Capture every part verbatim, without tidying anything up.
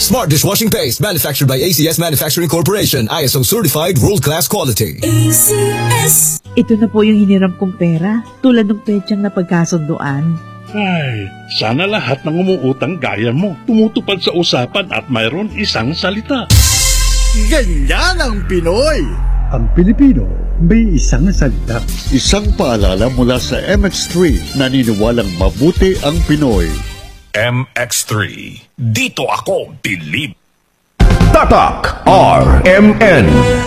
Smart dishwashing paste manufactured by A C S Manufacturing Corporation. I S O certified world-class quality. A C S. Ito na po yung hiniram kong pera, tulad ng petsang napagkasunduan. Ay, sana lahat ng umuutang gaya mo tumutupad sa usapan at mayroon isang salita. Ganyan ang Pinoy! Ang Pilipino may isang salita. Isang paalala mula sa M X three, naniniwalang mabuti ang Pinoy. M X three. Dito ako bilib. Tatak R M N.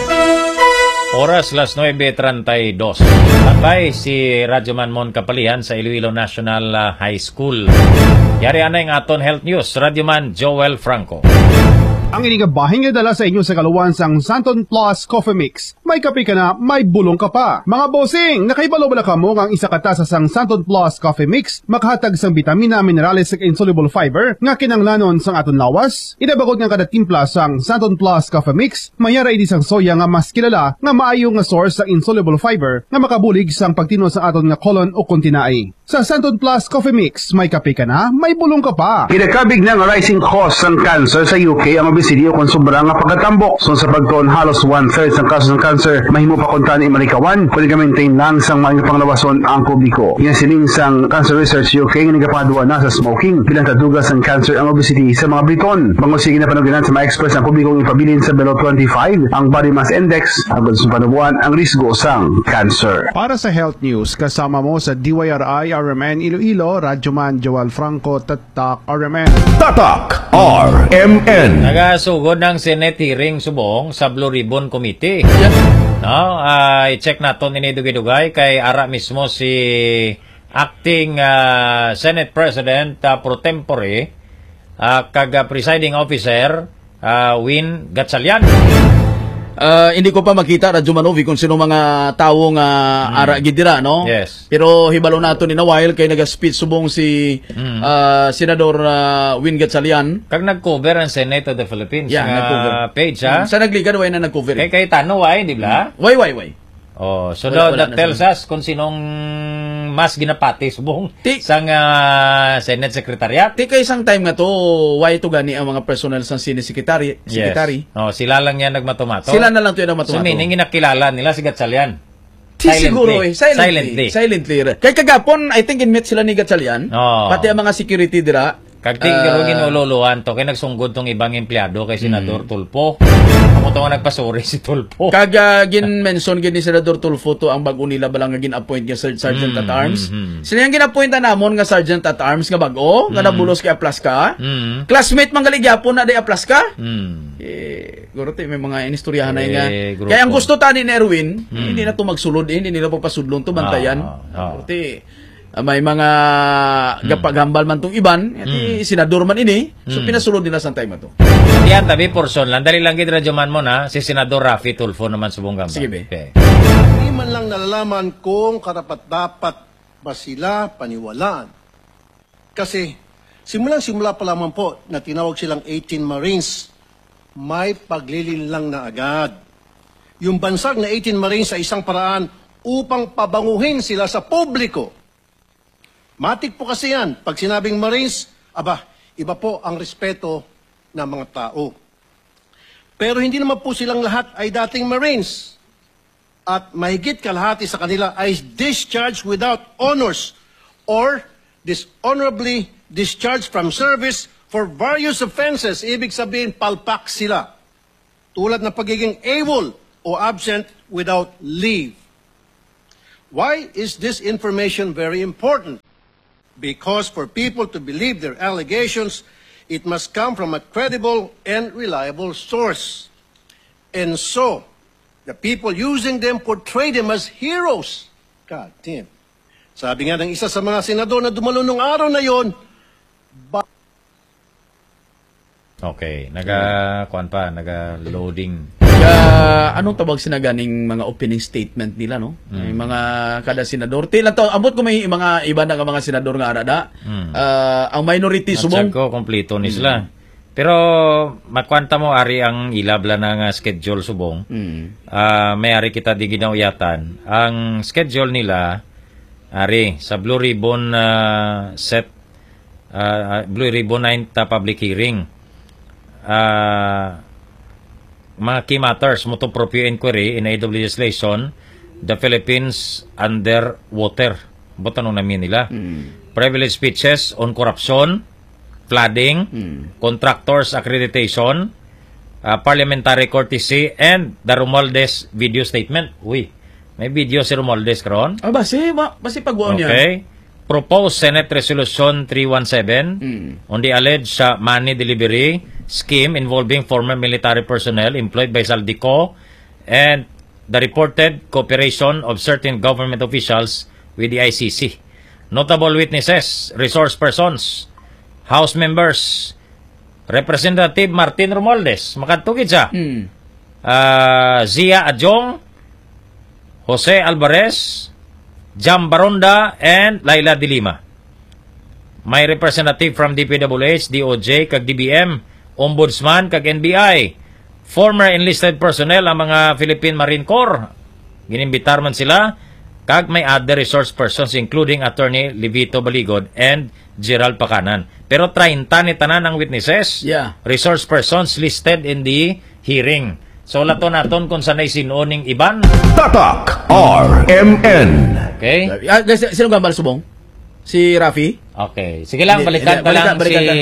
Oras las nueve treinta y dos. Patay si Radyoman Mon Kapalian sa Iloilo National uh, High School. Yari anay ng aton health news, Radyoman Joel Franco. Ang inigabahing idala sa inyo sa kaluwan sang Santon Plus Coffee Mix. May kape ka na, may bulong ka pa. Mga bossing, nakaibalo bala ka mo ang isa katasa sang Santon Plus Coffee Mix, makahatag sang vitamina, minerales ug insoluble fiber nga kinanglanon sang aton lawas. Idabagod nga kada timpla sang Santon Plus Coffee Mix, mayara idi sang soya nga mas kilala nga maayo nga source sa insoluble fiber nga makabulig sang pagtino sa aton nga colon o kontinai. Sa Santon Plus Coffee Mix, may kape ka na, may bulong ka pa. Kinakabig ng rising cost ng cancer sa U K ang obesity o kung sobra nga pagkatambok. So sa pagtuon halos one-third ng kaso ng cancer, mahimo pa kontan ni Marikawan, pwede ka maintain lang sang mga panglawason ang publiko. Yan sining sang Cancer Research U K nga nagapaduwa na sa smoking. Bilang tadugas ng cancer ang obesity sa mga Briton. Bangusigi na panuginan sa mga experts ang publikong ipabilin sa below twenty-five, ang body mass index, agad sa panubuan ang risgo sang cancer. Para sa health news, kasama mo sa D Y R I R M N Iloilo, Radyoman Joel Franco, Tatak R M N. Tatak R M N. Nagasugod ng Senate hearing subong sa Blue Ribbon Committee. No, uh, i-check nato ni Dugay-Dugay kay ara mismo si acting uh, Senate President uh, pro tempore uh, kag presiding officer uh, Win Gatchalian. Uh, hindi ko pa makita Radyo Manovi kung sino mga taong uh, mm. ara gidira, no? Yes. Pero hibalo nato ni Nawile kay naga-speech subong si mm. uh, Senador uh, Win Gatchalian. Kag nag-cover ang Senate of the Philippines yeah, nga nag-cover page, ha? Mm. Sa nagligan, way na nag-cover. Kay kay Tano, way, di ba? Mm. Way, way, way. Oh, so wala, wala, wala that tells us kung sinong mas ginapati subong sang uh, Senate Secretariat. Ti kay isang time nga to, why to gani ang mga personnel sang Senate Secretary? Secretary. Yes. Oh, sila lang yan nagmatomato. Sila na lang to yan nagmatomato. So meaning ginakilala nila si Gatchalian. Ti siguro eh, silently. Silently. Silently. Kay kagapon, I think in-meet sila ni Gatchalian. Oh. Pati ang mga security dira. Kag ting uh, ginululuhan to kay nagsunggod tong ibang empleyado kay Senador mm. Tulfo. Amo to nga nagpasuri si Tulfo. Kag uh, gin-mention gid ni Senador Tulfo to ang bago nila balang nga gin-appoint nga Sergeant mm, at Arms. Mm, Sila yang gin-appointan namon nga Sergeant at Arms nga bago, mm, nga nabulos kay Aplas ka. Mm, Classmate man galigyapo na day Aplas ka. Mm, eh guro may mga inistoryahan eh, na nga. Kaya ang gusto tani ni Erwin, mm, hindi na to magsulod, eh, hindi nila pagpasudlon to bantayan. Ah, ah. Uh, may mga mm. gapaghambal man tong iban, mm. senador man ini, so mm. pinasulod nila sa time to. Yan, tabi portion lang. Dali lang gid Radyoman mo na, si Senador Rafi Tulfo naman subong gambal. Sige be. Okay. Hindi man lang nalalaman kung karapat-dapat ba sila paniwalaan. Kasi simulang-simula pa lamang po na tinawag silang eighteen Marines, may paglilin lang na agad. Yung bansag na eighteen Marines sa isang paraan upang pabanguhin sila sa publiko. Matik po kasi yan. Pag sinabing Marines, aba, iba po ang respeto ng mga tao. Pero hindi naman po silang lahat ay dating Marines. At mahigit kalahati sa kanila ay discharged without honors or dishonorably discharged from service for various offenses. Ibig sabihin, palpak sila. Tulad ng pagiging AWOL o absent without leave. Why is this information very important? Because for people to believe their allegations, it must come from a credible and reliable source. And so, the people using them portray them as heroes. God damn. Sabi nga ng isa sa mga senador na dumalo nung araw na yon, ba- okay, naga-kuan pa, naga-loading. Uh, anong tawag sinaganing mga opening statement nila, no? Mm. May mga kada senador. Tila to, ambot ko may mga iba na mga senador nga arada. Mm. Uh, ang minority subong. Ko kompleto ni sila. Mm. Pero makwanta mo ari ang ilabla na nga schedule subong. Mm. Uh, may ari kita di ginauyatan. Ang schedule nila ari sa Blue Ribbon uh, set uh, Blue Ribbon ninth public hearing. uh, mga key matters mo to proprio inquiry in aid of legislation the Philippines underwater. Butanong namin nila. Mm. Privilege speeches on corruption, flooding, mm. contractors accreditation, uh, parliamentary courtesy, and the Romualdez video statement. Uy, may video si Romualdez karon. Ah, basi, ba, basi pagwaon niya. Okay. Proposed Senate Resolution three seventeen mm. on the alleged uh, money delivery scheme involving former military personnel employed by Saldico and the reported cooperation of certain government officials with the I C C. Notable witnesses, resource persons, House members, Representative Martin Romualdez, makatugid siya. Mm. Uh, Zia Adjong, Jose Alvarez, Jam Baronda, and Laila de Lima. May representative from D P W H, D O J, kag D B M, Ombudsman, kag N B I. Former enlisted personnel ang mga Philippine Marine Corps. Ginimbitar man sila, kag may other resource persons including Attorney Livito Baligod and Gerald Pacanan. Pero thirty ni tanan ang witnesses, yeah. resource persons listed in the hearing. So lato naton kung sanay sinuoning iban. Tatak R M N. Okay? Uh, sino gambal subong? Si Rafi? Okay. Sige lang, balikan ko lang balikan, si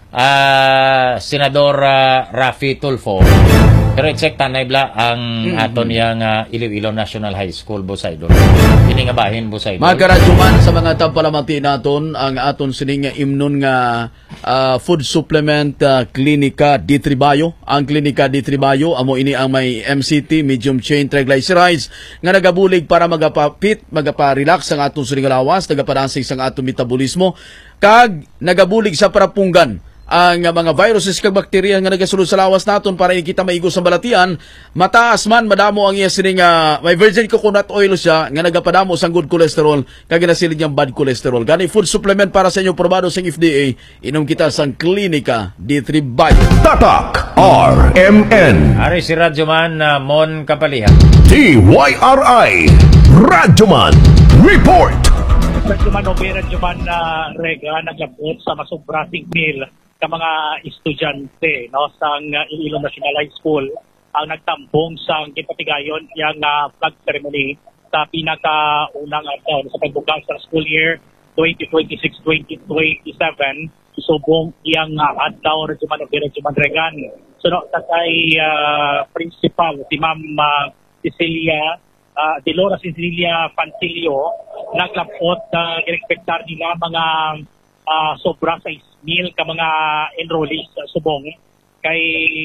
uh, Senador uh, Rafi Tulfo. Pero i-check tanay bla ang mm-hmm. aton yang uh, Iloilo National High School Busaydon. Kini nga bahin Busaydon. Magkaradyoman sa mga tampalamati naton ang aton sining imnon nga uh, food supplement uh, Klinika D three Bio. Ang Klinika D three Bio amo ini ang may M C T, medium chain triglycerides nga nagabulig para magapapit, magapa-relax ang aton sining lawas, nagapadansig sa aton metabolismo kag nagabulig sa parapunggan ang mga viruses kag bakterya nga nagasulod sa lawas naton para ikita maigos sa balatian. Mataas man madamo ang iya sining uh, may virgin coconut oil siya nga nagapadamo sang good cholesterol kag ginasilid niyang bad cholesterol. Gani food supplement para sa inyo probado sa F D A, inom kita sang Klinika D three Bio. Tatak R M N. Ari si Radyoman uh, Mon Kapalihan. T Y R I Radyoman Report. Radyoman Obe, Radyoman uh, Rega naglabot sa masubrasing meal sa mga estudyante no sang uh, Iloilo National High School ang nagtampong sa gipatigayon yang uh, flag ceremony sa pinakaunang adlaw sa pagbukas sa school year twenty twenty-six twenty twenty-seven subong iyang uh, adlaw Radyoman Obe, Radyoman Regan. Suno sa kay uh, principal si Ma'am uh, Cecilia uh, Delora Cecilia Pancilio naglapot uh, inspektar nila mga uh, sobra sa mil ka mga enrollees sa subong kay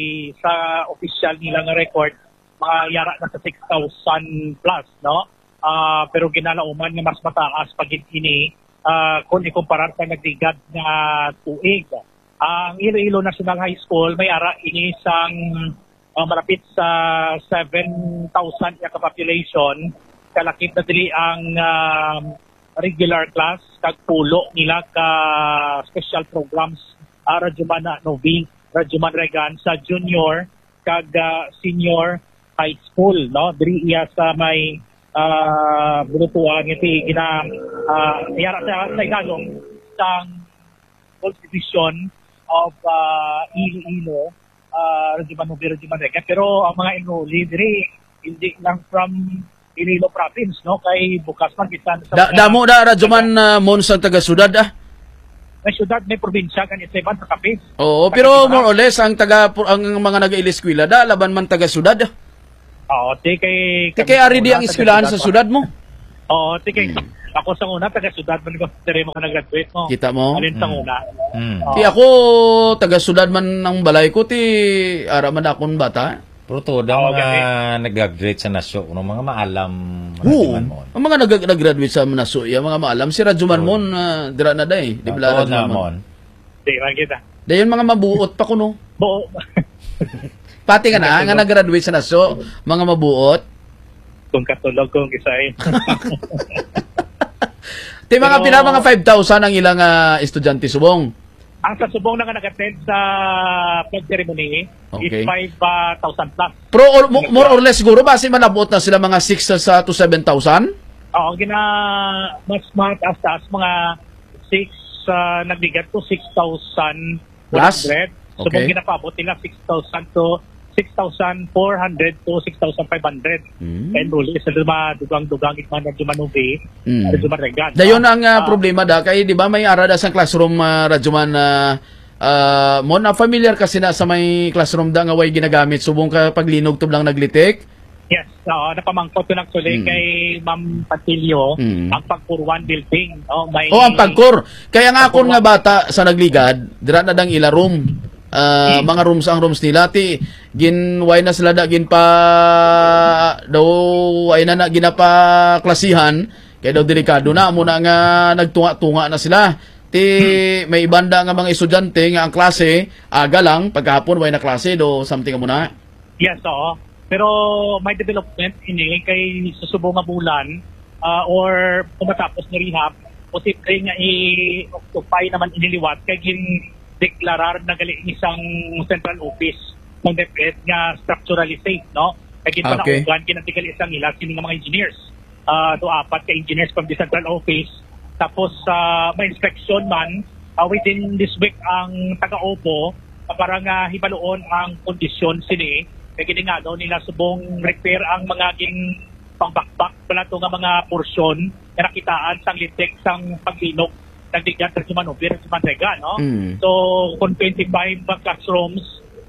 sa official nilang record mga yara na sa six thousand plus no uh, pero ginalauman nga mas mataas pag ini uh, kung ikumparar sa nagdigad na tuig. Ang uh, Iloilo National High School may ara ini sang uh, malapit sa seven thousand ya ka population, kalakip na dili ang uh, regular class kag pulo nila ka special programs uh, Radyoman Novi, Radyoman Regan sa junior kag uh, senior high school no diri iya sa may uh, bulutuan iti gina uh, yara sa Tagalog sang Constitution of uh, Iloilo uh, Radyoman Novi, Radyoman Regan, pero ang mga enrollee diri hindi lang from Iloilo province no kay bukas man kita sa da, damo da Radyoman uh, mon sa taga syudad ah. May syudad may probinsya kan itiban sa Capiz. Oo, pero more or less ang taga ang mga naga-eskwela da laban man taga syudad. Oo, ti kay kay ari di ang eskwelahan sa syudad mo. Oo, ti kay ako sa una taga syudad man ko dire mo ka nag-graduate mo. Kita mo? Alin sa una. Mm. Ti ako taga syudad man ang balay ko ti ara man akon bata. Pero to daw mga nag-graduate sa Nasyo, no, mga maalam Oo, ang mga nag- nag-graduate sa Nasyo, yung mga maalam, si Radyoman Mon, uh, dira na day, di ba Radyoman Mon? Di ba kita? Dayon mga mabuot pa kuno. Buo. Pati ka na, nga nag-graduate sa Nasyo, mga mabuot. Kung katulog kong isay. Di mga pina mga five thousand ang ilang uh, estudyante subong. Ang sa subong na nga nag-attend sa flag ceremony okay. is five thousand plus. Pro or, more or less siguro, base malabot na sila mga six sa to seven thousand? Oo, gina mas mataas-taas mga six uh, nagbigat to six thousand plus? So, Okay. kung ginapabot nila six thousand to six thousand four hundred to six thousand five hundred. Mm. And uli, sa luma, dugang-dugang itman na Jumanubi, Mm. Rajuman Regan. Dayon ang uh, Ah, problema da kay di ba may ara da sa classroom uh, Rajuman na uh, mo na familiar kasi na sa may classroom da nga way ginagamit subong ka paglinog tublang naglitik. Yes, uh, napamangkot ko lang tuloy Mm. kay Ma'am Patilio Mm. ang pagpurwan building. Oh, may Oh, ang pagkor. Kaya nga akon nga bata sa nagligad, dira na dang ila room. Uh, mga rooms ang rooms nila ti ginway na sila da gin pa daw ay na na ginapa klasihan kaya daw delikado na muna nga nagtunga-tunga na sila ti may ibanda nga mga estudyante nga ang klase aga lang pagkahapon way na klase do something mo na. Yes, oo. Pero may development ini kay susubo nga bulan uh, or pumatapos ni rehab, posible nga i-occupy naman iniliwat kay gin deklarar na gali isang central office ng DepEd nga structurally safe, no? Kay gin pa Okay. naugan kinatigal isang ila sini nga mga engineers. Uh, do apat ka engineers from the central office. Tapos uh, may inspection man uh, within this week ang taga-Opo uh, para nga hibaloon ang kondisyon sini. Kaya gini nga daw nila subong repair ang mga ging pangbakbak pala ito nga mga porsyon na nakitaan sang litik sang paglinog nagdigyan sa Jumanubir at Jumanrega, no? Mm. So, kung twenty-five classrooms,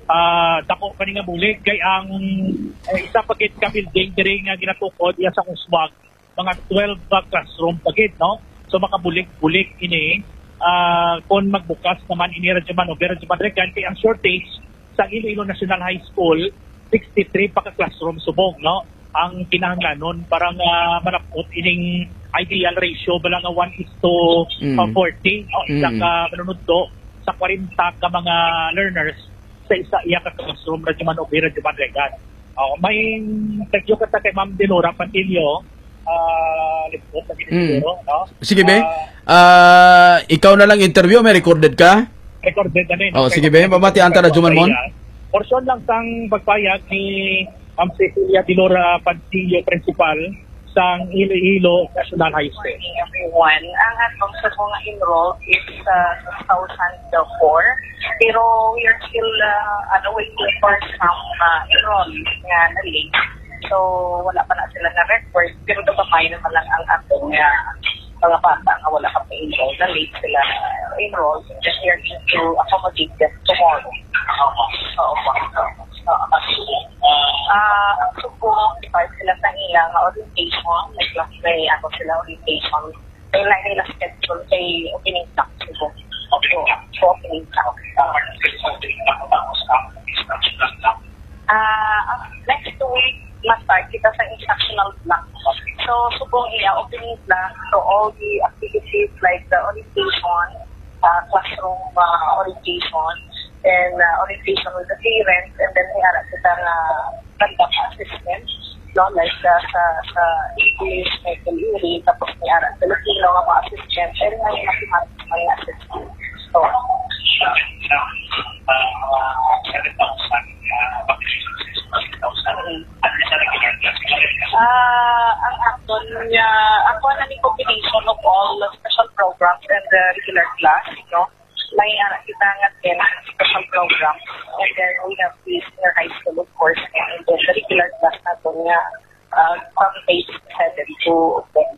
uh, dako pa nga bulig, kay ang eh, isa pagit ka building, diri nga ginatukod, iya sa uswag, mga twelve classroom pagit, no? So, makabulig-bulig ini, uh, kung magbukas naman ini ra Jumanubir at Jumanrega, kay ang shortage sa Iloilo National High School, sixty-three pa ka classroom subong, no? Ang kinahanglanon para nga manapot ining ideal ratio bala nga one is to Mm. forty o isa Mm. ka manunudlo sa forty ka mga learners sa isa iya ka classroom ra man obira di Madregan. Oh, may tagyo ka ta kay Ma'am Delora Pantilio ah uh, lipot sa Mm. no? Sige be. Ah, Ah, ikaw na lang interview, may recorded ka? recorded na rin. Oh, sige be. Mamati anta na Juman mon. Porsyon lang sang pagpayag ni Ma'am Cecilia Delora Pantilio, principal sang Iloilo National High School. Everyone, ang atong sa mga enroll is uh, two thousand four. Pero we are still uh, ano, waiting for some uh, enroll nga na late. So, wala pa na sila na record. Pero kapamay naman lang ang atong uh, mga bata nga wala ka pa enroll. Na late sila uh, enroll. Just we are going to accommodate them tomorrow. Oo. Oo. Ah, ang subong, part sila sa ilang orientation, may class may ako sila orientation. May line nila schedule kay opening talk subong. Opo, so opening talk. Ah, next week, ma-start kita sa instructional block. So, subong iya opening block, so all the activities like the orientation, uh, classroom uh, orientation, and uh, orientation with the parents, and then may harap kita na conduct assessment, no? Like uh, sa, sa English, may theory, tapos may harap Filipino nga mga assessment, and may mathematics mga assessment. So, Ah, ang akton niya, ako na ni combination of all the special programs and the regular class, no? May uh, kita nga ten special programs, and then we have the senior high school, of course, and then the regular class na ito niya, uh, from base seven to ten.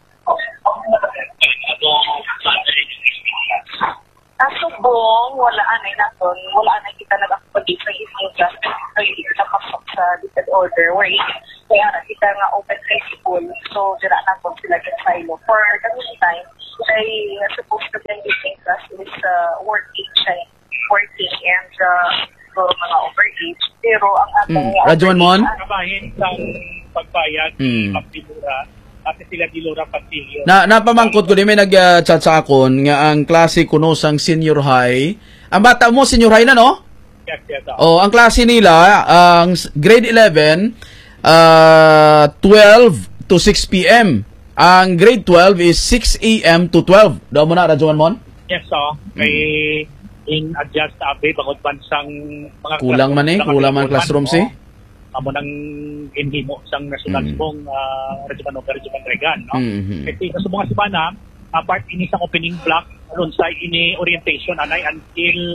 Ah, subong, wala anay na doon, wala anay kita nag-accommodate sa evening class, so hindi kita pasok sa listed order, where kaya na kita nga open high school, so dira na po sila sa silo. For the meantime, they supposed to be evening class is uh, working, siya, working and uh, so, mga overage, pero ang atong Mm. Rajuan mon? Kabahin sang pagpayag Mm. ni Ma'am Delora at sila Delora Pantilio. Na napamangkot ko di may nag-chat sa akon nga ang klase kuno sang senior high. Ang bata mo senior high na no? Yes, yes, Oh, oh. ang klase nila ang s- grade eleven uh, twelve to six p m. Ang grade twelve is six a m to twelve. Daw mo na Rajuan mon? Yes, oh. Kay in adjust abe bangod bansang mga Kulang man eh, kulang man classroom si. Amo nang inhimo sang national Mm. mong uh, Regiman o Regiman Regan, no? Mhm. Kasi sa subong simana, uh, part ini sa opening block, aron sa ini orientation anay until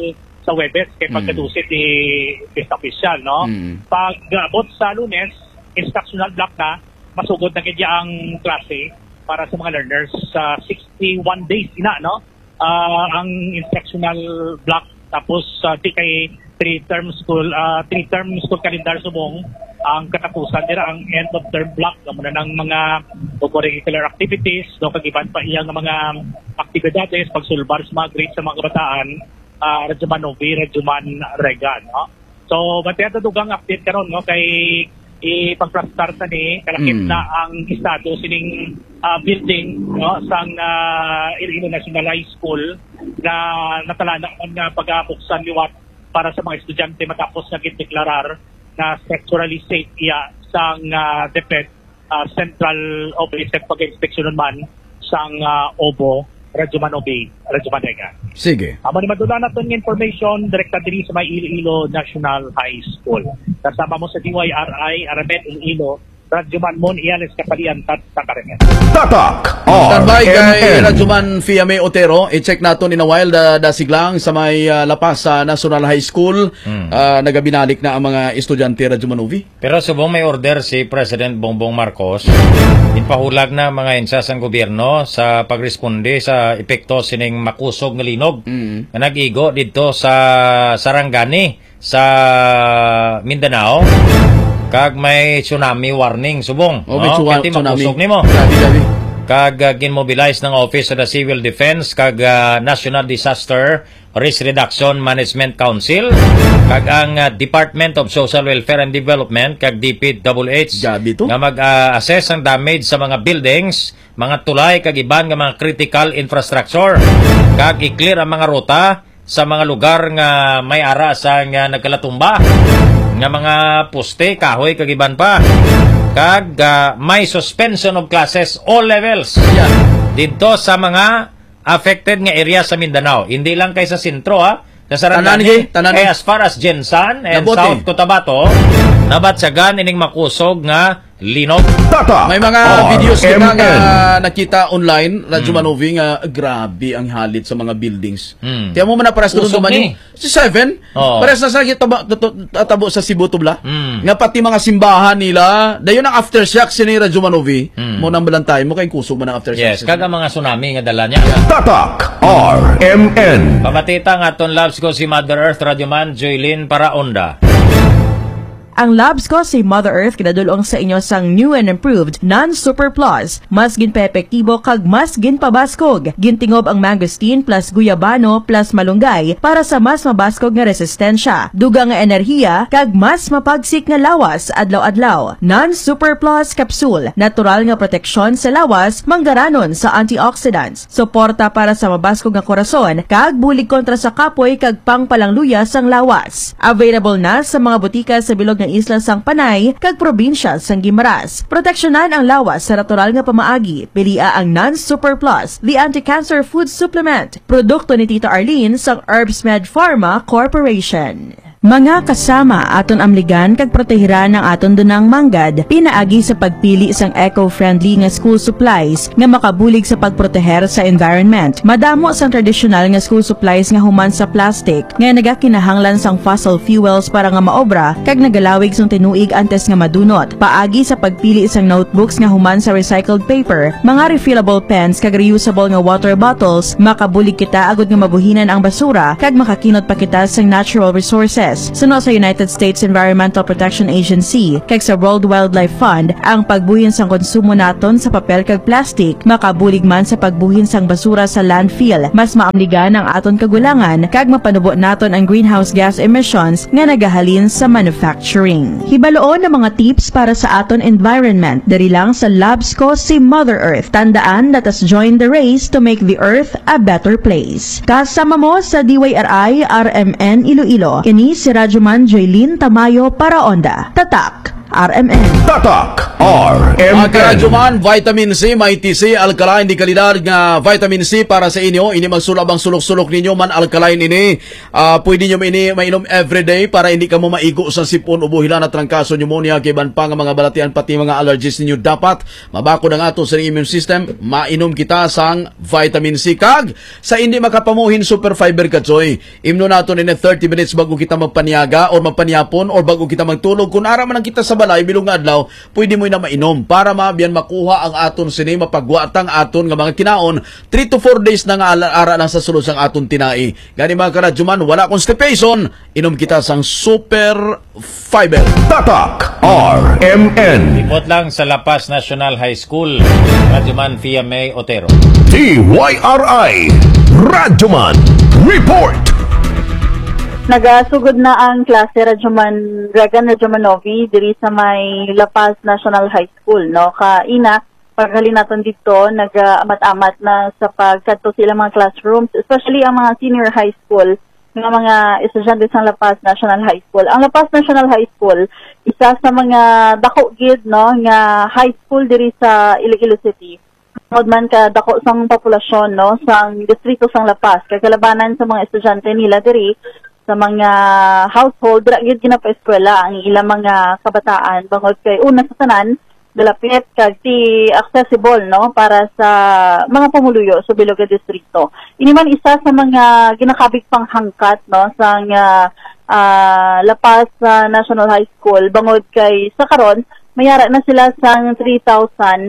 sa Webes kay pagkadusit ni pista official, no? Mm. Pag abot sa Lunes, instructional block na, masugod na kanya ang klase para sa mga learners sa sixty-one days ina, no? Uh, ang instructional block tapos uh, di kay three term school uh, three term school calendar subong ang katapusan dira ang end of term block muna ng mga curricular activities, no, kagiban pa iyang mga aktibidades pagsulbar sa mga grades sa mga kabataan, uh, Radyoman Novi, Radyoman Rega, no? So batya dugang update karon, no, kay ipag-start na ni kalakip Mm. na ang estado sining uh, building, no, sang uh, Iloilo National High School na natalana nga pag-abuksan liwat para sa mga estudyante matapos na gideklarar na structurally safe iya sang uh, DepEd uh, Central Office pag-inspeksyonon man sang uh, Obo, Radyoman Novi, Radyoman Rega. Sige. Amo ni madula naton ng information direkta diri sa may Iloilo National High School. Kasama mo sa D Y R I Aramet Iloilo, Radyoman Mon Iales Kapalian tat sa Karengan. Tatak Standby kay R M N. Radyoman Fiame Otero. I-check nato ni na while da, da siglang sa may uh, lapas sa National High School. Hmm. Uh, nagabinalik na ang mga estudyante Radyoman Novi. Pero subong may order si President Bongbong Marcos, inpahulag na mga ensas ang gobyerno sa pagresponde sa epekto sining makusog nga linog Mm. nga nag-igo dito sa Sarangani sa Mindanao. Kag may tsunami warning subong. Oh, may no? tsuwa- Kati tsunami. makusog nimo. Grabe, grabe. Kag uh, ginmobilize ng Office of the Civil Defense kag uh, National Disaster Risk Reduction Management Council kag ang uh, Department of Social Welfare and Development kag D P W H nga mag-assess uh, ang damage sa mga buildings, mga tulay kag iban nga mga critical infrastructure kag i-clear ang mga ruta sa mga lugar nga may ara sa nga nagkalatumba nga mga poste, kahoy kag iban pa. Kag uh, may suspension of classes all levels. Yeah. Dito sa mga affected nga area sa Mindanao. Hindi lang kay sa sentro, ha. Sa Sarangani, tanan, kay as far as Jensan and Nabote. South Cotabato, nabatsagan ining makusog nga linog. May mga R videos din M N. nga nakita online, Radyoman Novi, nga grabe ang halit sa mga buildings. Mm. Tiyan mo man na pares Usog man ni. si Seven, Oo. pares na sa tabo, tabo sa Cebu tubla. Mm. Nga pati mga simbahan nila, dayon ang aftershock si Radyoman Novi. Mm. Mo nang balantay mo kay kusog man ang aftershock. Yes, kag ang mga tsunami nga dala niya. Tatak R M N. Pamatita nga aton labs ko si Mother Earth Radyoman Joylyn Paraonda. Ang labs ko si Mother Earth kinadulong sa inyo sang new and improved non-super plus. Mas ginpa-epektibo kag mas ginpabaskog. Gintingob ang mangosteen plus guyabano plus malunggay para sa mas mabaskog nga resistensya. Dugang nga enerhiya kag mas mapagsik nga lawas adlaw-adlaw. Non-super plus capsule. Natural nga proteksyon sa lawas manggaranon sa antioxidants. Suporta para sa mabaskog nga korason kag bulig kontra sa kapoy kag pangpalangluya sang lawas. Available na sa mga butika sa bilog ng isla sang Panay kag probinsya sang Guimaras. Proteksyonan ang lawas sa natural nga pamaagi. Pilia ang Non-Super Plus, the anti-cancer food supplement. Produkto ni Tita Arlene sang Herbsmed Pharma Corporation. Mga kasama aton amligan kag protehiran ng aton dunang manggad pinaagi sa pagpili sang eco-friendly nga school supplies nga makabulig sa pagproteher sa environment. Madamo sang tradisyonal nga school supplies nga human sa plastic nga nagakinahanglan sang fossil fuels para nga maobra kag nagalawig sang tinuig antes nga madunot. Paagi sa pagpili sang notebooks nga human sa recycled paper, mga refillable pens kag reusable nga water bottles, makabulig kita agud nga mabuhinan ang basura kag makakinot pa kita sang natural resources. Suno sa United States Environmental Protection Agency kag sa World Wildlife Fund ang pagbuhin sang konsumo naton sa papel kag plastic makabulig man sa pagbuhin sang basura sa landfill. Mas maamligan ang aton kagulangan kag mapanubo naton ang greenhouse gas emissions nga nagahalin sa manufacturing. Hibaloon ang mga tips para sa aton environment diri lang sa labs ko si Mother Earth. Tandaan, let us join the race to make the earth a better place. Kasama mo sa D Y R I R M N Iloilo. Kini si Radyoman Joylyn Tamayo Paraonda. Tatak R M N. Tatak R M Mga karadyoman, vitamin C, may T C, alkaline di kalidad nga vitamin C para sa inyo. Ini magsulabang sulok-sulok ninyo man alkaline ini. Uh, pwede nyo ini mainom everyday para hindi ka mo maigo sa sipon, ubuhilan at trangkaso, pneumonia, kiban pa nga mga balatian, pati mga allergies ninyo. Dapat mabako ng ato sa immune system, mainom kita sang vitamin C. Kag sa hindi makapamuhin super fiber ka, Joy. Imno nato ini thirty minutes bago kita magpaniaga or magpanyapon or bago kita magtulog. Kung ara man kita sa balay, bilong adlaw, pwede mo na mainom para mabiyan makuha ang aton sini mapagwatang aton nga mga kinaon three to four days na nga ara lang sa sulod sang aton tinai. Gani mga karadyoman, wala constipation, inom kita sang super fiber. Tatak R M N. Ipot lang sa La Paz National High School, Radyoman Fia May Otero. T Y R I Radyoman Report. Nagasugod na ang klase Radyoman Regan Radyomanovi diri sa may La Paz National High School, no? Kaina paghalinaton dito nag-amat-amat na sa pagkadto sila mga classrooms, especially ang mga senior high school ng mga estudyante sa La Paz National High School. Ang La Paz National High School isa sa mga dako gid, no, nga high school diri sa Iloilo City. Tungod man ka dako sang populasyon, no, sang distrito sang La Paz, kay kalabanan sa mga estudyante nila diri sa mga household, dira gid ginapaeskwela ang ilang mga kabataan bangod kay una sa tanan dalapit kag ti accessible, no, para sa mga pamuluyo sa Biloga distrito. Ini man isa sa mga ginakabig panghangkat, no, sang uh, uh, La Paz uh, National High School bangod kay sa karon mayara na sila sang three thousand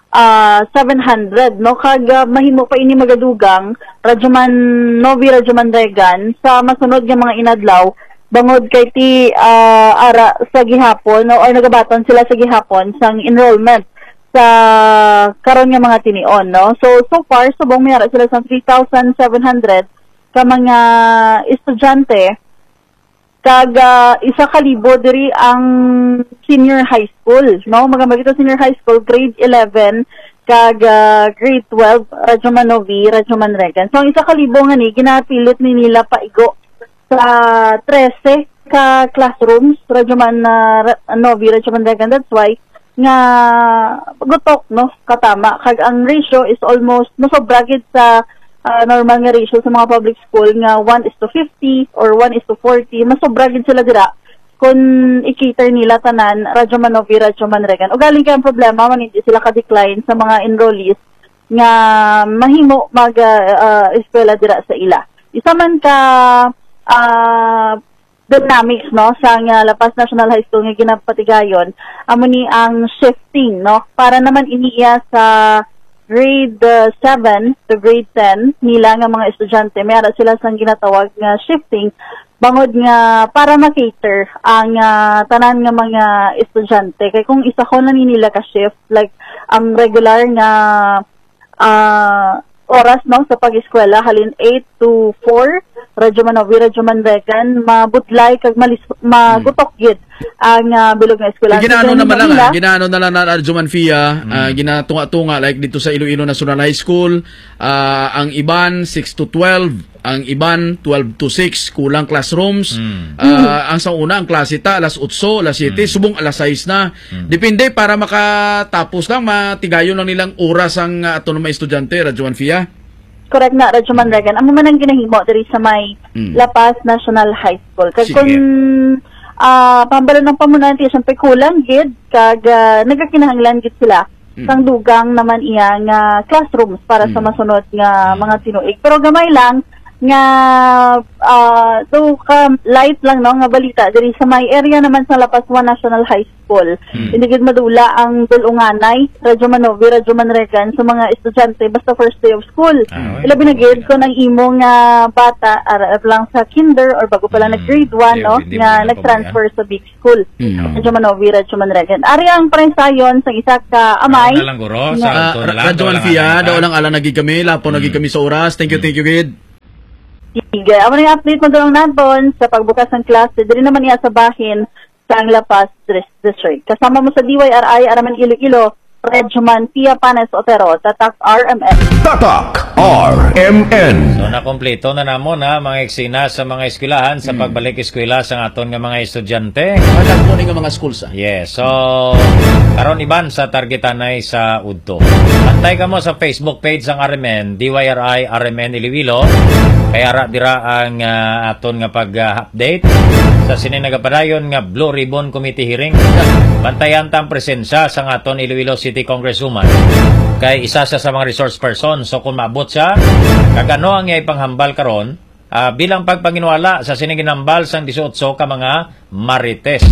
seven hundred, no, kag uh, mahimo pa ini magadugang Radyoman Novi, Radyoman Regan sa masunod nga mga inadlaw bangod kay ti uh, ara sa gihapon, no, or nagabaton sila sa gihapon sang enrollment sa karon nga mga tinion, no. So so far subong mayara sila sang three thousand seven hundred ka mga estudyante kag uh, isa ka libo diri ang senior high school, no, magamagito senior high school grade eleven kag uh, grade twelve Radyoman Novi, Radyoman Regan. So ang isa ka libo nga ni ginapilit ni nila paigo sa thirteen ka classrooms Radyoman uh, Novi, Radyoman Regan. That's why nga gutok, no, katama kag ang ratio is almost nasobra gid sa Uh, normal nga ratio sa mga public school nga one is to fifty or one is to forty, masobra gid sila dira kung i-cater nila tanan Radyoman Novi, Radyoman Regan. O galing kay ang problema man hindi sila ka-decline sa mga enrollees nga mahimo mag uh, uh, eskwela dira sa ila. Isa man ka uh, dynamics, no, sa nga La Paz National High School nga ginapatigayon amo ni ang shifting, no, para naman iniya sa grade uh, seven to grade ten nila nga mga estudyante, mayara sila sang ginatawag nga shifting bangod nga para ma-cater ang uh, tanan nga mga estudyante. Kay kung isa ko na nila ka shift like ang regular nga uh, oras, no, sa pag-eskwela halin eight to four Radyoman Novi, Radyoman Regan, mabudlay kag magutok gid ang uh, bilog nga eskwela. Ginaano naman lang, ah, ginaano na lang na Radyoman Fia, mm. uh, ginatunga-tunga like dito sa Iloilo National High School, uh, ang iban six to twelve, ang iban twelve to six, kulang classrooms. Mm. Uh, mm. Ang sa una ang klase ta alas eight, alas seven, mm. subong alas six na. Mm. Depende para makatapos lang, matigayon lang nilang oras ang uh, ato ng mga estudyante, Radyoman Fia. Correct na, Radyoman Regan. Amo man ang ginahimo diri sa may mm. La Paz National High School. Kag kung uh, pambala ng pamunan tiya siyempre kulang gid kag uh, nagakinahanglan gid sila mm. sang dugang naman iya nga classrooms para mm. sa masunod nga mga tinuig. Pero gamay lang nga uh, do ka light lang, no, nga balita diri sa may area naman sa La Paz National High School. Hmm. Hindi gid madula ang dulunganay Radyoman Novi, Radyoman Regan sa mga estudyante basta first day of school. Ah, Ila binagid ko ng imong uh, bata ara lang sa kinder or bago pa lang hmm. nag grade one, yeah, no, nga nag-transfer sa big school. Hmm. Radyoman Novi, Radyoman Regan. Ari ang prensayon sa isa ka amay. Ano lang guro sa uh, Radyoman Fia, daw lang ala nagi kami, lapo hmm. nagi kami sa oras. Thank you, thank you, gid. Sige, ako na update mo doon natin sa pagbukas ng klase. Dili naman iya sa bahin sa ang La Paz District. Kasama mo sa D Y R I, Araman Iloilo, Radyoman Pia Panes Otero, Tatak R M S. Tatak R M N. So nakompleto na namon ha mga eksena sa mga eskwelahan sa pagbalik eskwela sa aton nga mga estudyante. Wala po nga mga schools ah. Yes. So karon iban sa targetanay sa udto. Antay ka mo sa Facebook page ng R M N, D Y R I R M N Iloilo. Kaya ra dira ang uh, aton nga pag-update sa sini nagapadayon nga Blue Ribbon Committee hearing. Bantayan tang presensya sa aton Iloilo City Congresswoman. Kay isa siya sa mga resource person. So kung maabot siya, kagano ang iyay panghambal karon uh, bilang pagpanginwala sa siniginambal sang eighteen ka mga marites.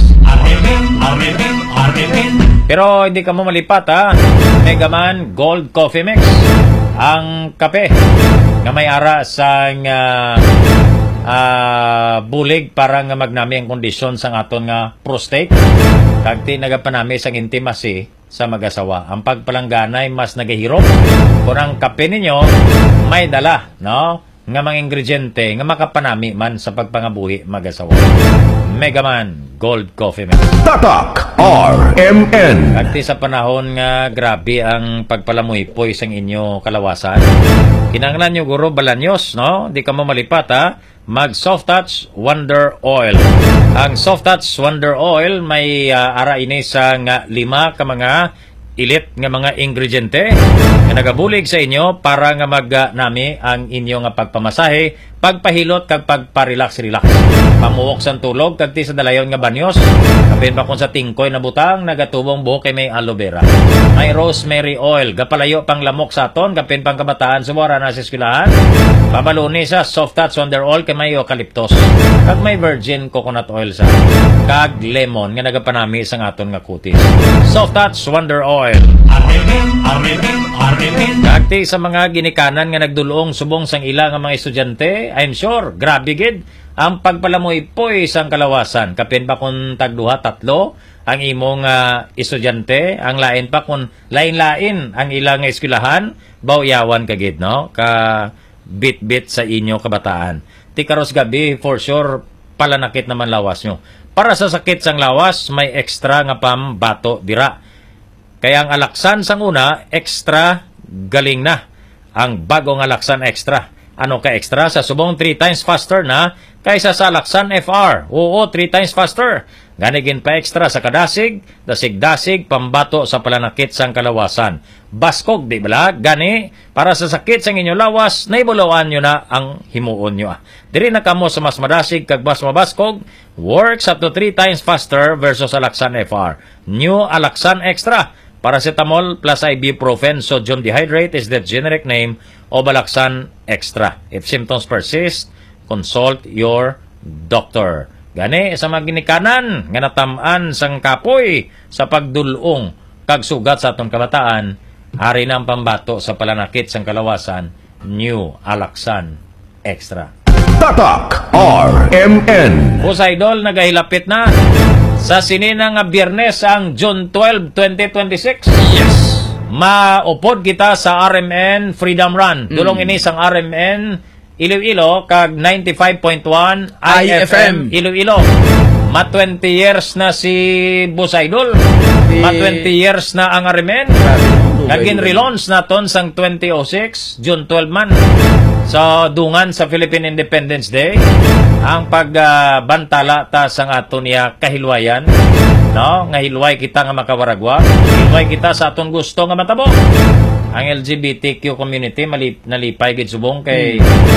Pero hindi ka mo malipat ha. Megaman Gold Coffee Mix. Ang kape nga may ara sa uh, uh, bulig para nga magnami ang kondisyon sa aton nga prostate. Kagti nagapanami sang intimacy sa mag-asawa. Ang pagpalangganay mas nagahirap kung ang kape ninyo may dala, no? Nga mga ingrediente nga makapanami man sa pagpangabuhi mag-asawa. Megaman Gold Coffee Mix. Tatak R M N. Kagti sa panahon nga grabe ang pagpalamuhipoy sang inyo kalawasan. Kinanglan nyo guro balanyos, no? Di ka mo malipat ha. Mag Soft Touch Wonder Oil. Ang Soft Touch Wonder Oil may uh, ara ini sa nga lima ka mga ilit nga mga ingrediente nga nagabulig sa inyo para nga magnami ang inyo nga pagpamasahe, pagpahilot kag pagparelax-relax. Pamuok sa tulog kagti sa dalayon nga banyos. Kapin pa kung sa tingkoy na butang nagatubong buhok kay may aloe vera. May rosemary oil, gapalayo pang lamok sa aton, kapin pang kabataan sumora na sa eskwelahan. Babaluni sa Soft Touch Wonder Oil kay may eucalyptus. Kag may virgin coconut oil sa. Kag lemon nga nagapanami sa aton nga kutis. Soft Touch Wonder Oil. Kagti sa mga ginikanan nga nagdulong subong sang ila nga mga estudyante, I'm sure grabe gid ang pagpalamoy-poy sang kalawasan. Kapin pa kung tagduha tatlo ang imong uh, estudyante, ang lain pa kung lain-lain ang ilang eskwelahan, bawyawan kagid no? Ka bit-bit sa inyo kabataan. Ti karos gabi for sure palanakit naman lawas nyo. Para sa sakit sang lawas, may extra nga pambato dira. Kaya ang alaksan sang una, extra galing na. Ang bagong alaksan extra. Ano ka extra? Sa subong three times faster na kaysa sa alaksan F R. Oo, three times faster. Ganigin pa extra sa kadasig, dasig-dasig, pambato sa palanakit sang kalawasan. Baskog, di bala? Gani, para sa sakit sang inyo lawas, naibulawan nyo na ang himuon nyo. Diri na kamo sa mas madasig kag mas mabaskog, works up to three times faster versus alaksan F R. New alaksan extra. Paracetamol plus ibuprofen sodium dihydrate is the generic name of alaksan extra. If symptoms persist, consult your doctor. Gani sa mga ginikanan nga natamaan sang kapoy sa pagdulong kag sugat sa atong kabataan, hari na ang pambato sa palanakit sang kalawasan, new alaksan extra. Tatak R M N. Pusa idol, nagahilapit na sa sinina nga Biyernes ang June twelve, twenty twenty-six. Yes. Maupod kita sa R M N Freedom Run. Mm. Dulong ini sang R M N Iloilo kag ninety-five point one I F M Iloilo. Ma twenty years na si Boss Idol. Ma twenty years na ang R M N. Naging relaunch naton sang twenty oh six, June twelve man. Sa dungan sa Philippine Independence Day. Ang pagbantala uh, ta sang aton niya kahilwayan. No? Nga hilway kita nga makawaragwa. Hilway kita sa aton gusto nga matabo. Ang L G B T Q community malip, nalipay gid subong kay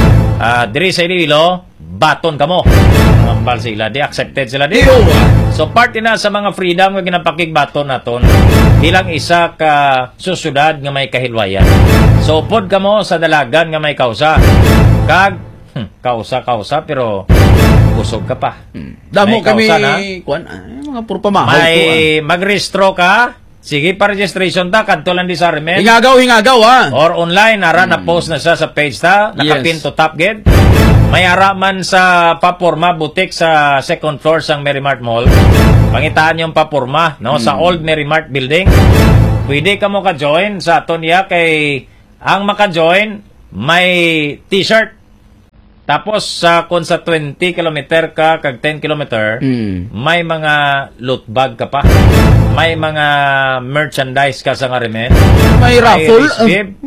uh, diri sa Iloilo baton kamo. Ambal sila di accepted sila di. So part na sa mga freedom nga ginapakig baton naton ilang isa ka susyudad nga may kahilwayan. So pod kamo sa dalagan nga may kausa. Kag hmm, kausa kausa pero busog ka pa. Hmm. Damo kami kuan ay, mga puro pamahaw. May mag-restro ka. Sige, pa-registration ta, kadto lang di sa R M N. Hingagaw, hingagaw, ha? Or online, ara, hmm. na-post na siya sa page ta, nakapin to top gate. May ara man sa paporma, butik sa second floor sang Merrimart Mall. Pangitaan yung paporma, no, hmm. sa Old Merrimart Building. Pwede ka mo ka-join sa aton ya kay ang maka-join, may t-shirt. Tapos, sa uh, kung sa twenty kilometer ka, kag ten kilometer, mm. may mga loot bag ka pa. May mga merchandise ka sa R M N. May raffle. Uh,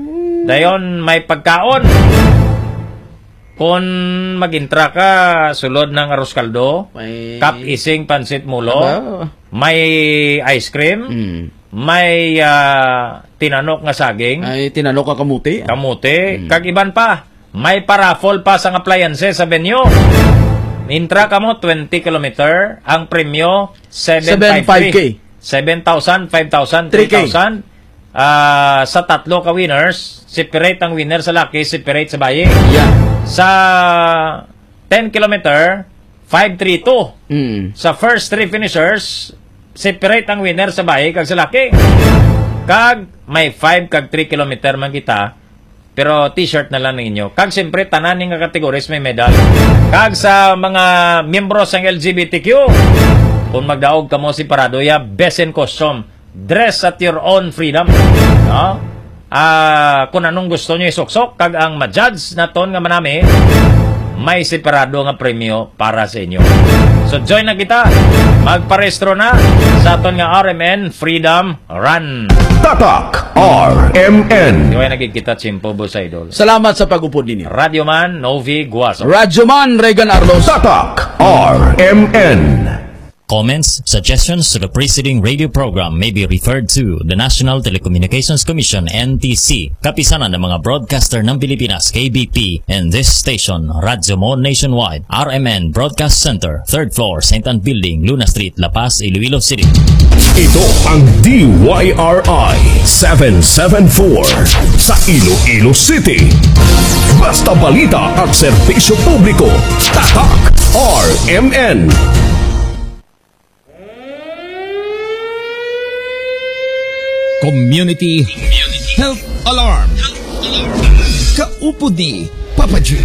Dayon may pagkaon. Kung mag-intra ka, sulod ng arroz kaldo, may kap ising pansit mulo, Aba. may ice cream, Mm. may ah, tinanok nga saging, Ay, tinanok ka kamuti. kamuti, kag iban pa. May paraffol pa sa appliances sa venue. Intra ka mo, twenty kilometer. Ang premyo, seven seven five K. seven thousand, five thousand, three three K. thousand. Ah, sa tatlo ka winners, separate ang winner sa laki, separate sa bayi. Yeah. Sa ten kilometer, five three two. Mm. Sa first three finishers, separate ang winner sa bayi kag sa laki. Kag may five kag three kilometer man kita, pero t-shirt na lang ninyo. Kag siyempre, tanan nga kategories may medal. Kag sa mga miyembro ng L G B T Q, kung magdaog ka mo si Paradoya, best in costume. Dress at your own freedom. No? Ah, kung anong gusto nyo isuksok, kag ang ma-judge na ton nga manami, may separado nga premyo para sa inyo. So join na kita. Magparehistro na sa aton nga R M N Freedom Run. Tatak R M N. Di ba nagkikita Chimpo Boss Idol? Salamat sa pag-upod ninyo. Radio Man Novi Guaso. Radyo Man Regan Arlos. Tatak R M N. Comments, suggestions to the preceding radio program may be referred to the National Telecommunications Commission N T C, kapisanan ng mga broadcaster ng Pilipinas K B P, and this station, Radyo Mo Nationwide, R M N Broadcast Center, third floor, Saint Anne Building, Luna Street, La Paz, Iloilo City. Ito ang D Y R I seven seven four sa Iloilo City. Basta balita at serbisyo publiko. Tatak R M N. Community Health Alarm. Kaupod ni Papa G.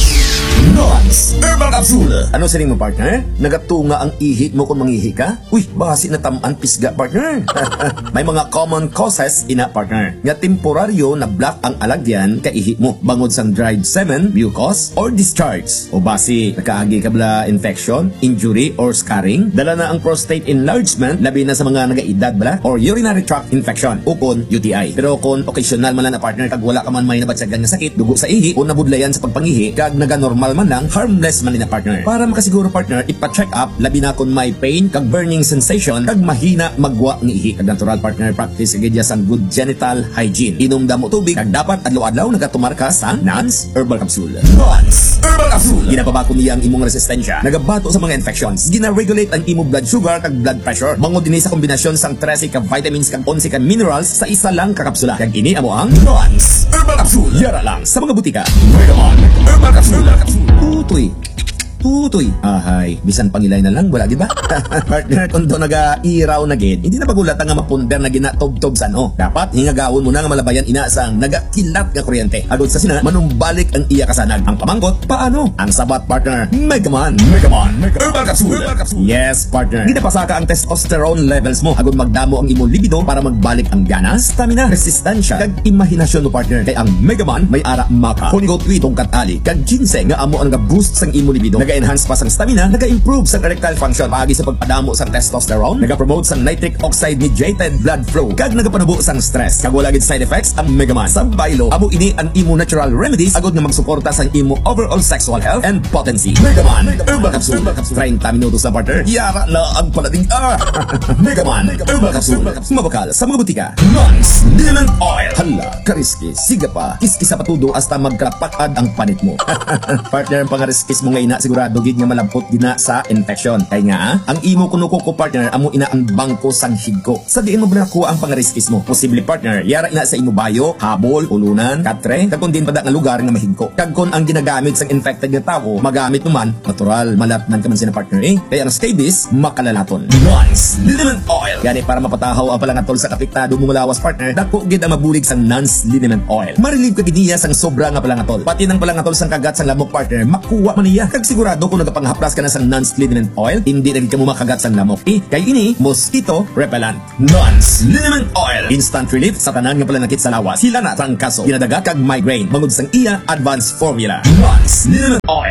Nods Herbal Capsule. Ano sa mo, partner? Nagatunga ang ihit mo kung mangihi ka? Uy, basi na tamaan pisga, partner. May mga common causes ina, partner. Nga temporaryo na block ang alagyan ka ihit mo. Bangod sang dried semen, mucus, or discharge. O basi, nakaagi ka bala infection, injury, or scarring. Dala na ang prostate enlargement, labi na sa mga nagaedad bala, or urinary tract infection, o kon U T I. Pero kung occasional man lang na, partner, kag wala ka man may nabatsagan nga sakit, dugo sa ihi, o nabudlayan sa pagpangihi, kag naga-normal man lang, harmless man na, partner. Para makasiguro, partner, ipa-check up labi na kung may pain kag burning sensation kag mahina magwa ng ihi. Kag natural, partner, practice gid sang good genital hygiene. Inom damo tubig kag dapat adlaw-adlaw nagatumar ka sa Nance Herbal Capsule. Nance Herbal Capsule. Ginapabako niya ang imong resistensya, nagabato sa mga infections, gina-regulate ang imong blood sugar kag blood pressure. Bangod dinhi sa kombinasyon sang thirteen ka vitamins kag eleven ka minerals sa isa lang ka kapsula. Kag ini amo ang Nance Herbal Capsule. Yara lang sa mga butika. Megamon Herbal Capsule. Tutoy. Tutoy. Ahay, bisan pangilay na lang, wala di ba? Partner, kung doon naga-iraw na gid, hindi na pagulat nga mapunder na ginatob-tob sa no. Dapat hingagawon mo na nga malabayan ina sang nagakilat nga kuryente. Agod sa sina, manumbalik ang iya kasanag. Ang pamangkot, paano? Ang sabat, partner, Megaman. Megaman. Herbal Capsule. Yes, partner. Hindi na pasaka ang testosterone levels mo. Agod magdamo ang imong libido para magbalik ang gana, stamina, resistensya, kag imahinasyon mo, partner. Kay ang Megaman may ara maka. Kunigo twi tongkat ali, kag ginseng nga amo ang nag-boost sang imong libido. Naga-enhance pa sang stamina, naga-improve sang erectile function, paagi sa pagpadamo sang testosterone, naga-promote sang nitric oxide mediated blood flow, kag nagapanubo sang stress. Kag wala gid side effects ang Megaman. Sa baylo, amo ini ang imo natural remedies agod nga magsuporta sang imo overall sexual health and potency. Megaman Herbal Capsule. thirty minutos na, partner. Yara na ang palading ah. Megaman Herbal Capsule. Mabakal sa mga butika. Nance Lemon Oil. Hala, kariski, siga pa, kiskis sa patudo hasta magkalapakad ang panit mo. Partner, ang pangariskis mo nga ina, sigurado gid nga malabot gina sa infection. Kay nga, ang imo kunuko ko, partner, amo ina ang bangko sang higko. Sa diin mo ba nakuha ang pangariskis mo? Posible, partner, yara ina sa imo bayo, habol, ulunan, katre, kag kun din pada nga lugar nga mahigko. Kag kun ang ginagamit sang infected nga tao, magamit naman, natural, malatnan ka man sina, partner, eh. Kaya ang scabies, makalalaton. Nance Liniment Oil. Gani para mapatahaw ang palangatol sa kapiktado mo lawas, partner, dako gid ang mabulig sang Nance Liniment Oil. Marilib ka gid niya sang sobra nga palangatol. Pati nang palangatol sang kagat sang lamok, partner, makuha man niya. Kag sigurado kung nagapanghaplas ka na sang Nance Liniment Oil, hindi na gid ka mo makagat sang lamok. Eh, kay ini mosquito repellent. Nance Liniment Oil. Instant relief sa tanan nga palanakit sa lawas. Sila na sang kaso, ginadaga kag migraine. Bangod sang iya advanced formula. Nance Liniment Oil.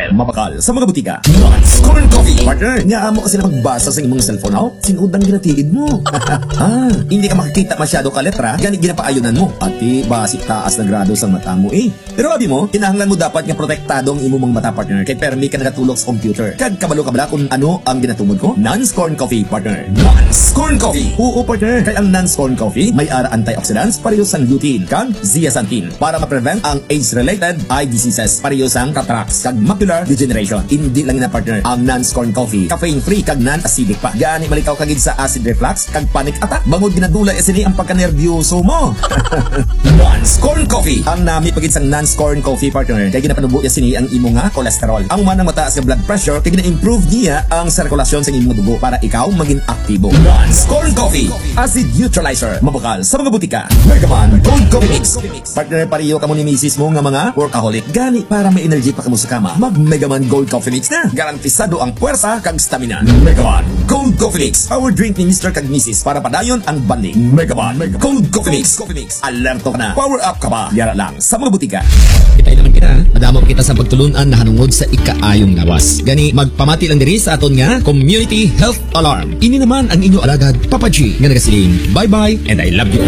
five. Mapakal sa mga butika. Nuts Corn Coffee. Partner, nga amo kasi na magbasa sa imong cellphone now. Sinudang ginatiid mo. ah, hindi ka makikita masyado ka letra, ganit ginapaayunan mo. Pati basi taas na grado sa mata mo eh. Pero abi mo, kinahanglan mo dapat nga protektado ang imong mga mata, partner. Kay permi ka nagatulog sa computer. Kag kabalo ka bala kung ano ang ginatumod ko? Nance Corn Coffee, partner. Nance Corn Coffee. Oo, partner. Kay ang Nance Corn Coffee may ara antioxidants pareho sang lutein kag zeaxanthin para ma-prevent ang age-related eye diseases pareho sang cataracts kag macular degeneration. Hindi lang na, partner, ang Nance Corn Coffee caffeine-free kag non-acidic pa. Gani malikaw kagid sa acid reflux kag panic attack. Bangod ginadula isini ang pagkanerbiyoso mo. Nance Corn Coffee. Ang nami pagid sang Nance Corn Coffee, partner, kay ginapanubo isini ang imo nga cholesterol. Ang manang mataas nga blood pressure kay gina-improve niya ang sirkulasyon sa imong dugo para ikaw maging aktibo. Nance Corn Coffee. Acid neutralizer. Mabukal sa mga butika. Megaman Gold Coffee Mix. Partner, pariyo ka mo ni misis mo nga mga workaholic. Gani para may energy pa kamo sa kama. Mag Megaman Gold Coffee Mix na. Garantisado ang puwersa kag stamina. Megaman Gold Coffee Mix. Our drink ni Mister kag misis para padayon ang banding. Megaman Gold Coffee Mix. Alerto ka na. Power up ka ba? Yara lang sa mga butika. Kitay naman kita. Madamo kita sa pagtulunan na hanungod sa ikaayong lawas. Gani, magpamati lang diri sa aton nga Community Health Alarm. Ini naman ang inyo alagad, Papa G, nga nagasiling. Bye-bye and I love you.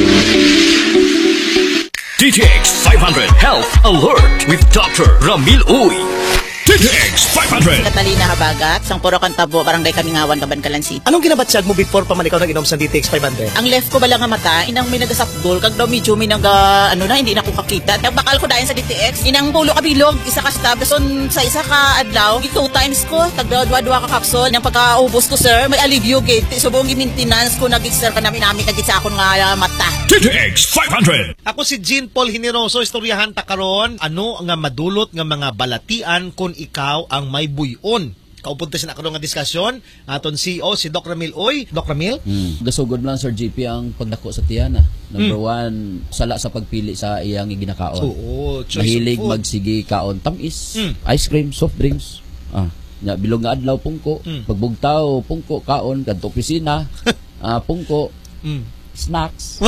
D T X five hundred Health Alert with Doctor Ramil Uy. D T X five hundred. Catalina Habagat, sang puro kan tabo, barangay Kamingawan, Kabankalan City. Anong ginabatsyag mo before pa man ikaw nag-inom sa D T X five hundred? Ang left ko bala nga mata, inang may nagasapdol, kag daw medyo may naga, ano na, hindi na ko kakita. Kag bakal ko dahin sa D T X, inang pulo kabilog, isa ka stab, son sa isa ka adlaw, two times ko, tag dua-dua ka kapsol, nang pagkaubos ko, sir, may alivio gate, subong gi-maintenance ko, nag-sir ka namin namin kagit sa akong nga mata. D T X five hundred. Ako si Jean Paul Hineroso, istoryahan ta karon, ano nga madulot nga mga balatian kung ikaw ang may buyon. Kaupunta siya na karon nga diskusyon aton C E O si Doc Ramil Uy. Doc Ramil? Mm. Gasugod lang, Sir G P, ang pagdako sa tiyan. Ah. Number mm. one, sala sa pagpili sa iyang ginakaon. Oo, mahilig magsigi kaon tamis, mm. ice cream, soft drinks. Ah, nya bilog nga adlaw pungko, mm. pagbugtaw pungko kaon kadto opisina, ah pungko, mm. snacks.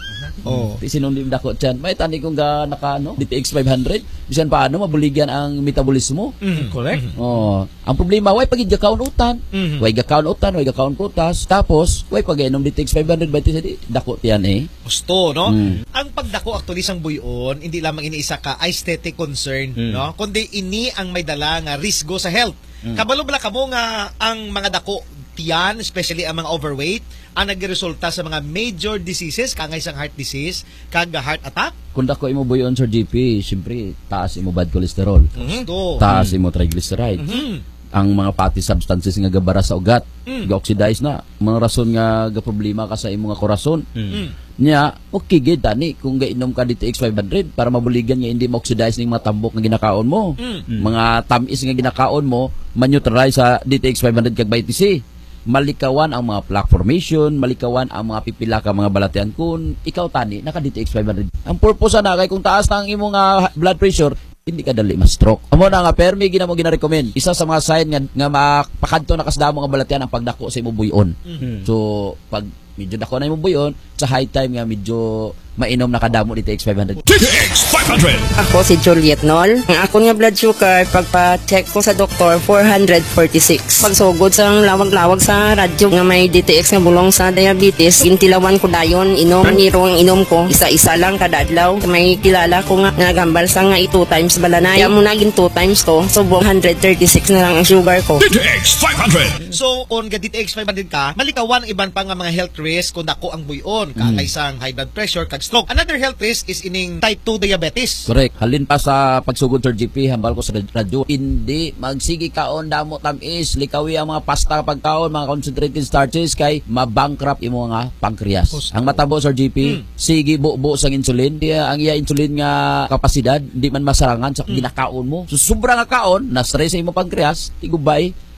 Oh. Sinundim dako tiyan. May tani kong ga naka no, D T X five hundred. Bisan paano mabuligyan ang metabolismo. Mm-hmm. Correct. Oh. Ang problema, way pagid gakaon utan. Mm-hmm. Way gakaon utan, way gakaon prutas. Tapos, way pag-inom D T X five hundred ba ti dako tiyan eh. Gusto, no? Mm. Ang pagdako actually sang buyon, hindi lamang iniisa ka aesthetic concern, mm. no? Kundi ini ang may dala nga risgo sa health. Mm. Kabalo bala kamo nga ang mga dako tiyan, especially ang mga overweight, ang nagresulta sa mga major diseases, kangay sang heart disease, kag heart attack. Kung dako imo buyon, Sir G P, siyempre taas imo bad cholesterol. Mm-hmm. Taas mm-hmm. imo triglycerides. Mm-hmm. Ang mga fatty substances nga gabara sa ugat, mm. ga-oxidize na. Mga rason nga ga problema ka sa imo nga korason. Mm. Nya, okay gid tani kung gainom ka D T X five hundred para mabuligan nga hindi ma-oxidize ning mga tambok nga ginakaon mo. Mm. Mga tamis nga ginakaon mo, ma-neutralize sa D T X five hundred kag vitamin C. Malikawan ang mga plaque formation, malikawan ang mga pipila ka mga balatian kung ikaw tani naka D T X five hundred. Ang purpose na kay kung taas na ang imo nga blood pressure, hindi ka dali ma-stroke. Amo na nga permi ginamo gina-recommend. Isa sa mga sign nga nga makakadto na kasdamo nga balatian ang pagdako sa imo buyon. Mm-hmm. So pag medyo dako na imo buyon, sa high time nga medyo mainom na kadamo D T X five hundred. D T X five hundred. Ako si Juliet Nol. Ang ako nga blood sugar pagpa-check ko sa doktor four forty-six. Pagsugod sa lawag-lawag sa radyo nga may D T X nga bulong sa diabetes, gintilawan ko dayon inom niro ang inom ko isa-isa lang kada adlaw. May kilala ko nga nagambal sa nga two times balanay. Kaya mo naging two times to, subong one thirty-six na lang ang sugar ko. D T X five hundred. So kung ga D T X five hundred ka, malikawan iban pa nga mga health risk kung dako ang buyon, kangay sang high blood pressure kag stroke. Another health risk is ining type two diabetes. Correct. Halin pa sa pagsugod, Sir G P, hambal ko sa radyo. Hindi magsigi kaon damo tamis, likawi ang mga pasta pagkaon, mga concentrated starches kay mabankrupt imo nga pancreas. Posto. Ang matabo, Sir G P, hmm. sige buo-buo sang insulin. Di, ang iya insulin nga kapasidad, hindi man masarangan sa hmm. ginakaon mo. So sobra nga kaon, na-stress sa imo pancreas, tigubay,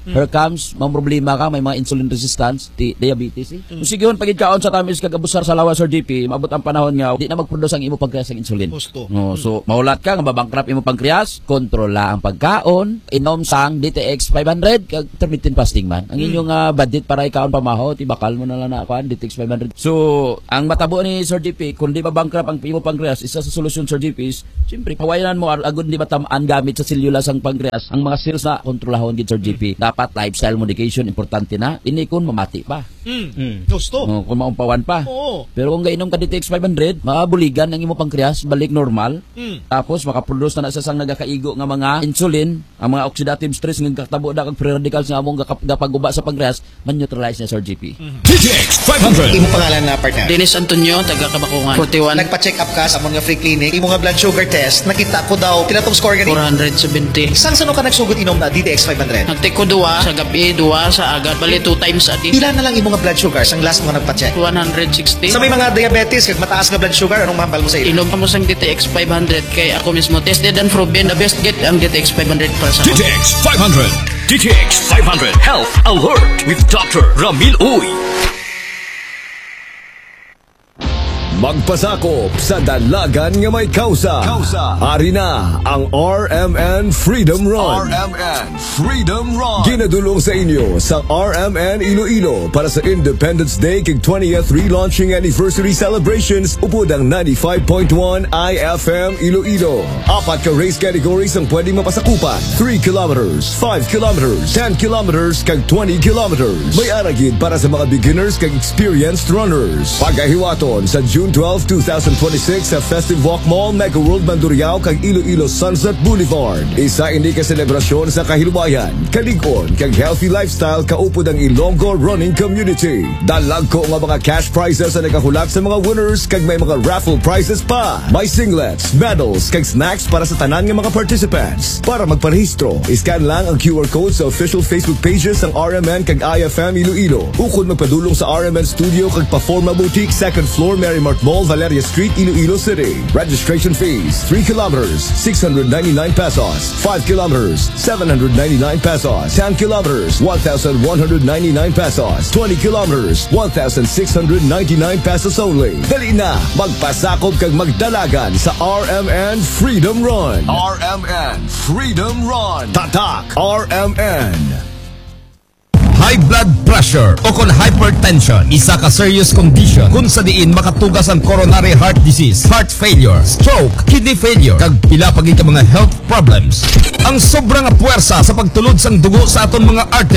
Here comes, mga problema ka, may mga insulin resistance, di, diabetes. Eh. Mm. Sige, pagid kaon sa tamis kagabusar sa lawas, Sir J P, maabot ang panahon nga, di na mag-produce ang imo pankreas ng insulin. Gusto. No, so, maulat ka, nga babangkrap imo pankreas, kontrola ang pagkaon, inom sang D T X five hundred, kag intermittent fasting man. Ang inyong uh, budget para ikaon pamaho, tibakal mo na lang na kuan D T X five hundred. So, ang matabo ni Sir J P, kung di babangkrap ang imo pankreas, isa sa solusyon, Sir J P, is, siyempre, pawayanan mo, agad di matamaan gamit sa selula sang pankreas, ang mga cells na kontrolahon gid, Sir J P. Mm. Dapat lifestyle medication, importante na, ini kun mamati pa. Mm. Mm. Gusto. Oh, kung maumpawan pa. Oo. Pero kung gainom ka D T X five hundred, maabuligan ang imo pankreas, balik normal. Mm. Tapos makaproduce na na sa sang nagakaigo nga mga insulin, ang mga oxidative stress nga katabo na kag free radicals nga among gapaguba sa pankreas, man-neutralize na, Sir J P. Mm-hmm. D T X five hundred. Imo pangalan na partner? Dennis Antonio, taga Kabakungan. forty-one. Nagpa-check up ka sa among nga free clinic. Imo nga blood sugar test, nakita ko daw kinatong score gani four seventy. Sang sano ka nagsugod inom na D T X five hundred? Nagtake ko duwa sa gabi, duwa sa agad, bali two times a day. Pila na lang imo nga blood sugar sang last mo nga nagpa-check? one sixty. Sa may mga diabetes kag mataas nga blood sugar, anong mahambal mo sa iyo? Inom pa mo sang D T X five hundred kay ako mismo tested and proven the best get ang D T X five hundred para sa D T X five hundred. D T X five hundred Health Alert with Doctor Ramil Uy. Magpasakop sa dalagan nga may kausa. Kausa. Ari na ang R M N Freedom Run. R M N Freedom Run. Ginadulong sa inyo sa R M N Iloilo para sa Independence Day kag twentieth relaunching anniversary celebrations upod ang ninety-five point one I F M Iloilo. Apat ka race categories ang pwedeng mapasakupan. three kilometers, five kilometers, ten kilometers kag twenty kilometers. May aragid para sa mga beginners kag experienced runners. Pagahiwaton sa June twelfth, twenty twenty-six sa Festive Walk Mall, Mega World Mandurriao kag Iloilo Sunset Boulevard. Isa ini ka selebrasyon sa kahilwayan, kalig-on kag healthy lifestyle kaupod ang Ilonggo Running Community. Dalag ko nga mga cash prizes na nagahulak sa mga winners kag may mga raffle prizes pa. May singlets, medals kag snacks para sa tanan nga mga participants. Para magparehistro, iscan lang ang Q R code sa official Facebook pages ng R M N kag I F M Iloilo. Ukod magpadulong sa R M N Studio kag Paforma Boutique, second floor, Marymart Mall, Valeria Street, Iloilo City. Registration fees, three kilometers, six hundred ninety-nine pesos. five kilometers, seven hundred ninety-nine pesos. ten kilometers, one thousand one hundred ninety-nine pesos. twenty kilometers, one thousand six hundred ninety-nine pesos only. Dali na, magpasakop kag magdalagan sa R M N Freedom Run. R M N Freedom Run. Tatak R M N. High blood pressure o kon hypertension, isa ka serious condition kung sa diin makatugas ang coronary heart disease, heart failure, stroke, kidney failure, kag pila pagid ka mga health problems. Ang sobrang puwersa sa pagtulod sang dugo sa aton mga arteries